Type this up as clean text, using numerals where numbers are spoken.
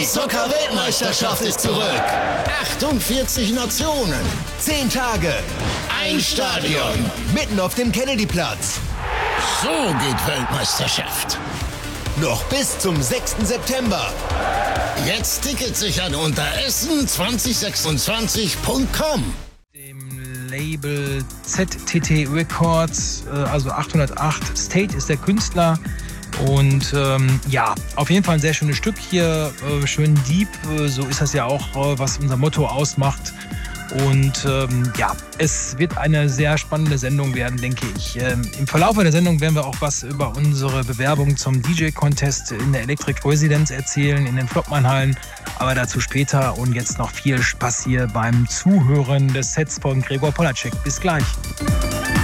Die Zucker-Weltmeisterschaft ist zurück. 48 Nationen, 10 Tage, ein Stadion, mitten auf dem Kennedyplatz. So geht Weltmeisterschaft. Noch bis zum 6. September. Jetzt Tickets sichern unter essen2026.com. Dem Label ZTT Records, also 808 State ist der Künstler. Und ja, auf jeden Fall ein sehr schönes Stück hier, schön deep, so ist das ja auch, was unser Motto ausmacht. Und ja, es wird eine sehr spannende Sendung werden, denke ich. Im Verlauf der Sendung werden wir auch was über unsere Bewerbung zum DJ-Contest in der Electric Residence erzählen, in den Flopmann-Hallen. Aber dazu später und jetzt noch viel Spaß hier beim Zuhören des Sets von Gregor Polacek. Bis gleich.